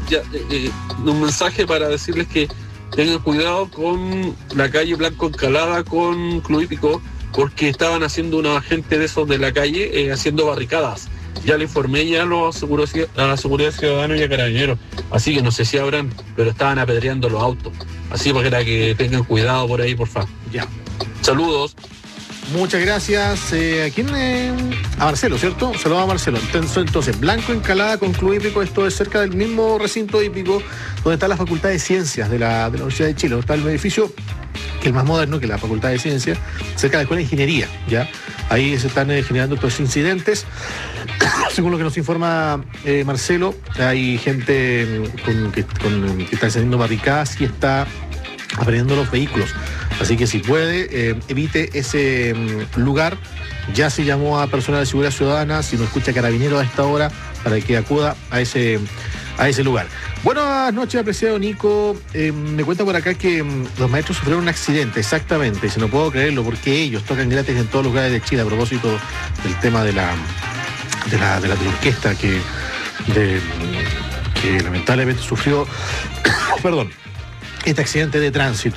un mensaje para decirles que tengan cuidado con la calle Blanco Encalada con Club Hípico, porque estaban haciendo unos agentes de esos de la calle haciendo barricadas. Ya le informé ya a la Seguridad Ciudadana y a Carabineros, así que no sé si habrán, pero estaban apedreando los autos. Así para que tengan cuidado por ahí, por favor. Ya. Saludos. Muchas gracias. ¿A quién? A Marcelo, ¿cierto? Saludos a Marcelo. Entonces, Blanco Encalada con Club Hípico, esto es cerca del mismo recinto hípico donde está la Facultad de Ciencias de la Universidad de Chile, donde está el edificio que es el más moderno, que es la Facultad de Ciencias, cerca de la Escuela de Ingeniería, ¿ya? Ahí se están generando estos incidentes. Según lo que nos informa Marcelo, hay gente que está encendiendo barricadas y está aprendiendo los vehículos. Así que si puede, evite ese lugar. Ya se llamó a personal de seguridad ciudadana, si no escucha Carabineros a esta hora, para que acuda a ese lugar. Buenas noches, apreciado Nico. Me cuenta por acá que los maestros sufrieron un accidente, exactamente. Si no puedo creerlo, porque ellos tocan gratis en todos los lugares de Chile, a propósito del tema de la orquesta que lamentablemente sufrió, perdón, este accidente de tránsito.